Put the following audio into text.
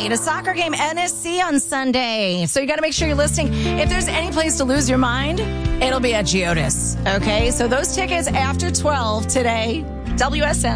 right. A soccer game, NSC on Sunday. So you got to make sure you're listening. If there's any place to lose your mind, it'll be at Geodis. Okay, so those tickets after 12 today, WSN.